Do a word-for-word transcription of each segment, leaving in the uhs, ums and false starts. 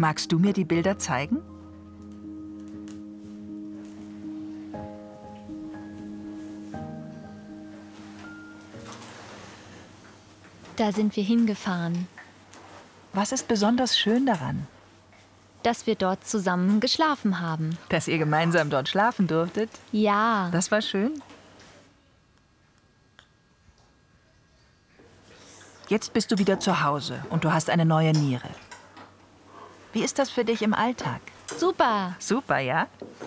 Magst du mir die Bilder zeigen? Da sind wir hingefahren. Was ist besonders schön daran? Dass wir dort zusammen geschlafen haben. Dass ihr gemeinsam dort schlafen durftet? Ja. Das war schön. Jetzt bist du wieder zu Hause und du hast eine neue Niere. Wie ist das für dich im Alltag? Super. Super, ja?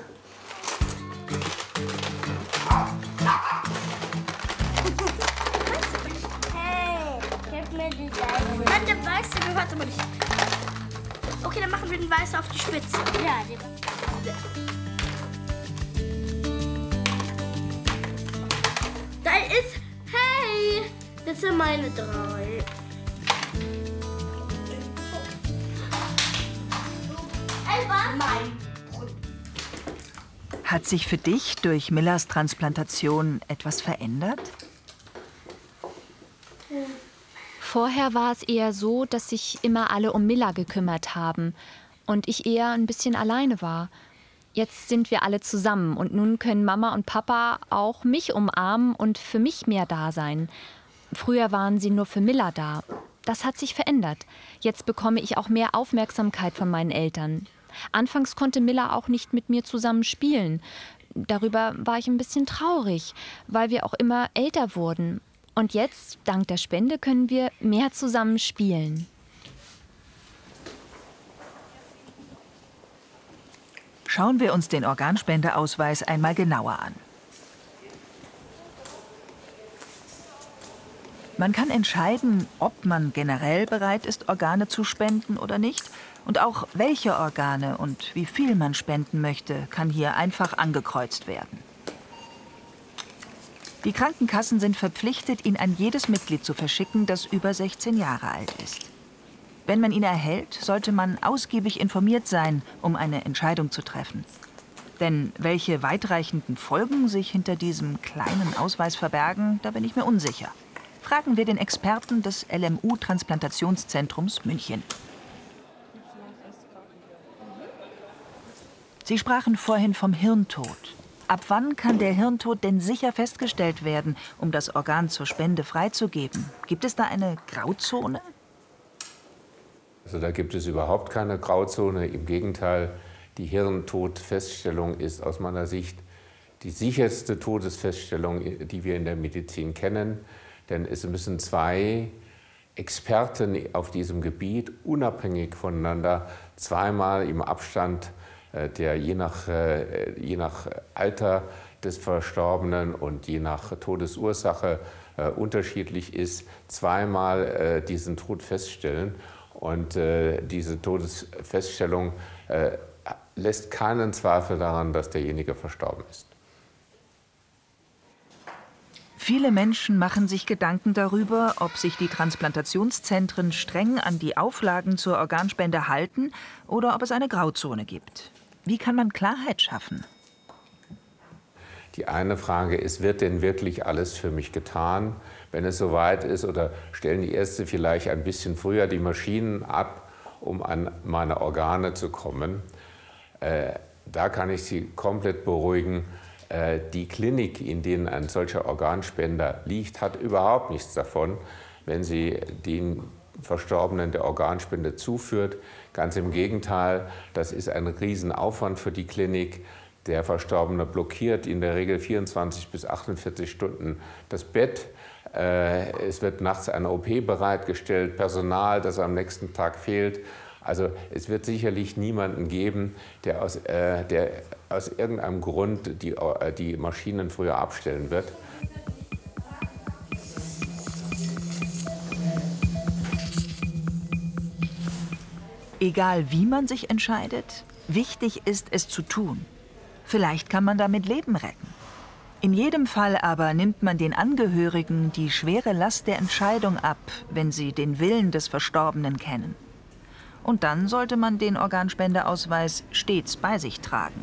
Hey, gib mir die Seite. Dann der Weiße, warte mal nicht. Okay, dann machen wir den Weißen auf die Spitze. Ja, den. Da ist. Hey! Das sind meine drei. Ey, was? Mein. Hat sich für dich durch Millers Transplantation etwas verändert? Vorher war es eher so, dass sich immer alle um Miller gekümmert haben und ich eher ein bisschen alleine war. Jetzt sind wir alle zusammen und nun können Mama und Papa auch mich umarmen und für mich mehr da sein. Früher waren sie nur für Miller da. Das hat sich verändert. Jetzt bekomme ich auch mehr Aufmerksamkeit von meinen Eltern. Anfangs konnte Miller auch nicht mit mir zusammen spielen. Darüber war ich ein bisschen traurig, weil wir auch immer älter wurden. Und jetzt, dank der Spende, können wir mehr zusammen spielen. Schauen wir uns den Organspendeausweis einmal genauer an. Man kann entscheiden, ob man generell bereit ist, Organe zu spenden oder nicht. Und auch welche Organe und wie viel man spenden möchte, kann hier einfach angekreuzt werden. Die Krankenkassen sind verpflichtet, ihn an jedes Mitglied zu verschicken, das über sechzehn Jahre alt ist. Wenn man ihn erhält, sollte man ausgiebig informiert sein, um eine Entscheidung zu treffen. Denn welche weitreichenden Folgen sich hinter diesem kleinen Ausweis verbergen, da bin ich mir unsicher. Fragen wir den Experten des L M U-Transplantationszentrums München. Sie sprachen vorhin vom Hirntod. Ab wann kann der Hirntod denn sicher festgestellt werden, um das Organ zur Spende freizugeben? Gibt es da eine Grauzone? Also da gibt es überhaupt keine Grauzone. Im Gegenteil, die Hirntodfeststellung ist aus meiner Sicht die sicherste Todesfeststellung, die wir in der Medizin kennen. Denn es müssen zwei Experten auf diesem Gebiet unabhängig voneinander zweimal im Abstand, der je nach, je nach Alter des Verstorbenen und je nach Todesursache äh, unterschiedlich ist, zweimal äh, diesen Tod feststellen. Und äh, diese Todesfeststellung äh, lässt keinen Zweifel daran, dass derjenige verstorben ist. Viele Menschen machen sich Gedanken darüber, ob sich die Transplantationszentren streng an die Auflagen zur Organspende halten oder ob es eine Grauzone gibt. Wie kann man Klarheit schaffen? Die eine Frage ist, wird denn wirklich alles für mich getan, wenn es soweit ist? Oder stellen die Ärzte vielleicht ein bisschen früher die Maschinen ab, um an meine Organe zu kommen? Äh, da kann ich Sie komplett beruhigen. Äh, die Klinik, in denen ein solcher Organspender liegt, hat überhaupt nichts davon, wenn sie den Verstorbenen der Organspende zuführt. Ganz im Gegenteil, das ist ein Riesenaufwand für die Klinik. Der Verstorbene blockiert in der Regel vierundzwanzig bis achtundvierzig Stunden das Bett. Es wird nachts eine O P bereitgestellt, Personal, das am nächsten Tag fehlt. Also es wird sicherlich niemanden geben, der aus, äh, der aus irgendeinem Grund die, äh, die Maschinen früher abstellen wird. Egal wie man sich entscheidet, wichtig ist es zu tun. Vielleicht kann man damit Leben retten. In jedem Fall aber nimmt man den Angehörigen die schwere Last der Entscheidung ab, wenn sie den Willen des Verstorbenen kennen. Und dann sollte man den Organspendeausweis stets bei sich tragen.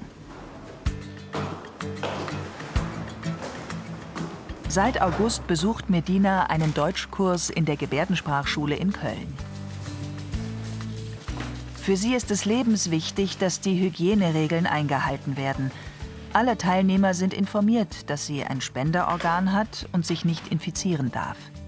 Seit August besucht Medina einen Deutschkurs in der Gebärdensprachschule in Köln. Für sie ist es lebenswichtig, dass die Hygieneregeln eingehalten werden. Alle Teilnehmer sind informiert, dass sie ein Spenderorgan hat und sich nicht infizieren darf.